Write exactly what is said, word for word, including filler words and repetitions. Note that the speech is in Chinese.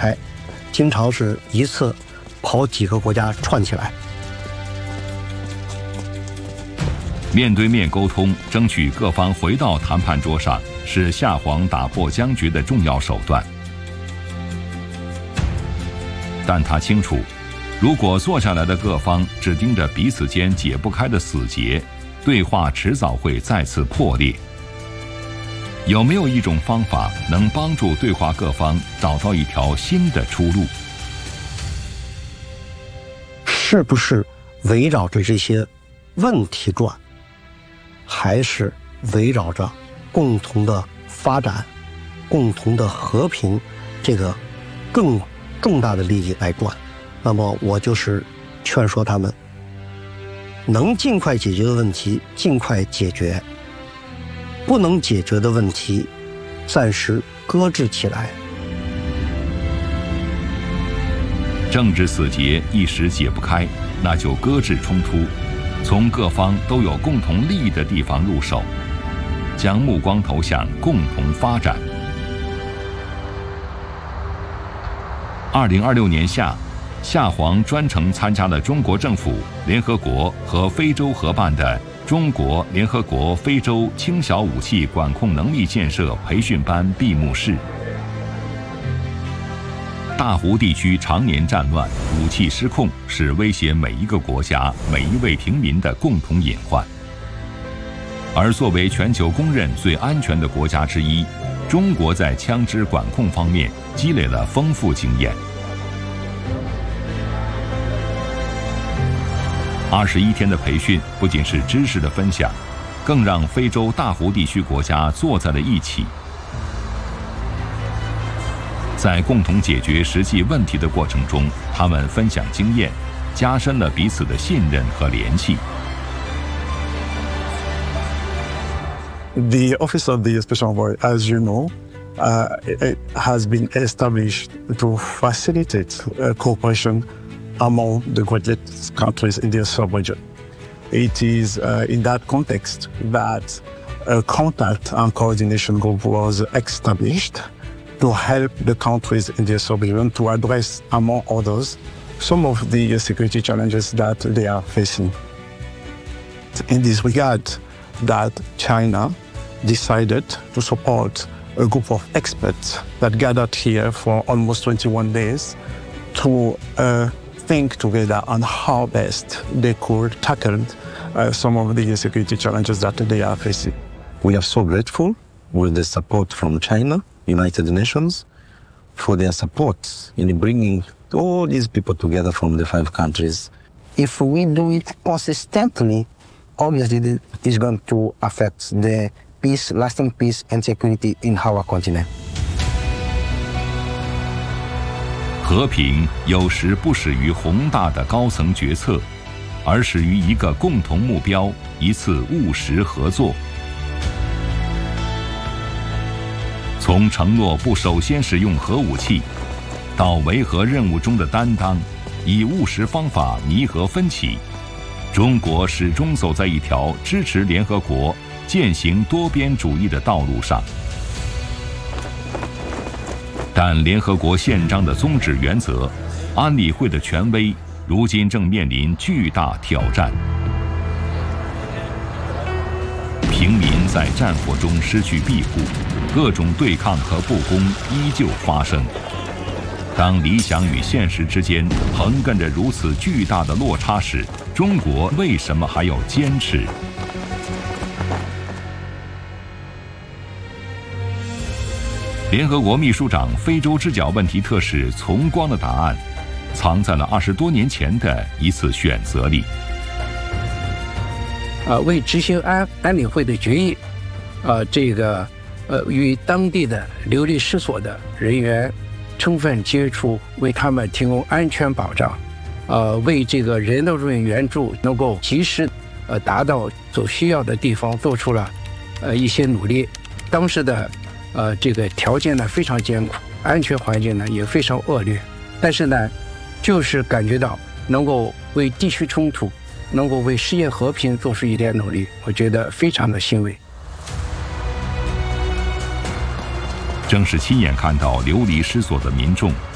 差，经常是一次跑几个国家串起来。 面对面沟通，争取各方回到谈判桌上，是夏皇打破僵局的重要手段。但他清楚，如果坐下来的各方只盯着彼此间解不开的死结，对话迟早会再次破裂。有没有一种方法能帮助对话各方找到一条新的出路？ 是不是围绕着这些问题转，还是围绕着共同的发展、共同的和平这个更重大的利益来转？那么我就是劝说他们，能尽快解决的问题尽快解决，不能解决的问题暂时搁置起来。 政治死结一时解不开，那就搁置冲突，从各方都有共同利益的地方入手，将目光投向共同发展。二零二六年夏，夏皇专程参加了中国政府、联合国和非洲合办的中国联合国非洲轻小武器管控能力建设培训班闭幕式。大湖地区常年战乱，武器失控是威胁每一个国家、每一位平民的共同隐患。而作为全球公认最安全的国家之一，中国在枪支管控方面积累了丰富经验。二十一天的培训不仅是知识的分享，更让非洲大湖地区国家坐在了一起，在共同解决实际问题的过程中，他们分享经验，加深了彼此的信任和联系。 The Office of the Special Envoy, as you know, uh, it has been established to facilitate uh, cooperation among the Great Lakes countries in the sub-region. It is uh, in that context that a contact and coordination group was established to help the countries in the sub-region to address, among others, some of the security challenges that they are facing. In this regard, that China decided to support a group of experts that gathered here for almost twenty-one days to uh, think together on how best they could tackle uh, some of the security challenges that they are facing. We are so grateful with the support from China, United Nations, for their support in bringing all these people together from the five countries. If we do it consistently, obviously it's going to affect the peace, lasting peace and security in our continent. 和平有时不始于宏大的高层决策，而始于一个共同目标，一次务实合作。从承诺不首先使用核武器，到维和任务中的担当，以务实方法弥合分歧，中国始终走在一条支持联合国践行多边主义的道路上。但联合国宪章的宗旨原则、安理会的权威，如今正面临巨大挑战。平民在战火中失去庇护，各种对抗和不公依旧发生。当理想与现实之间横亘着如此巨大的落差时，中国为什么还要坚持？联合国秘书长非洲之角问题特使丛光的答案，藏在了二十多年前的一次选择里。 呃，为执行安安理会的决议，呃，这个呃与当地的流离失所的人员充分接触，为他们提供安全保障，呃，为这个人道主义援助能够及时呃达到所需要的地方做出了呃一些努力。当时的呃这个条件呢非常艰苦，安全环境呢也非常恶劣，但是呢，就是感觉到能够为地区冲突，能够为世界和平做出一点努力，我觉得非常的欣慰。 正是亲眼看到流离失所的民众